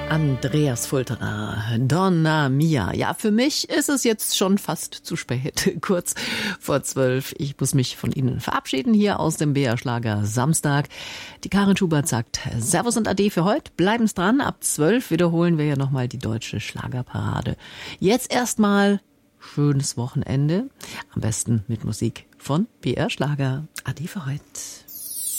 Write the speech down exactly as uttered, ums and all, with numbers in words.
Andreas Fulterer, Donna Mia. Ja, für mich ist es jetzt schon fast zu spät, kurz vor zwölf. Ich muss mich von Ihnen verabschieden hier aus dem B R Schlager Samstag. Die Karin Schubert sagt Servus und Ade für heute. Bleiben's dran, ab zwölf wiederholen wir ja nochmal die deutsche Schlagerparade. Jetzt erstmal schönes Wochenende, am besten mit Musik von B R Schlager. Ade für heute.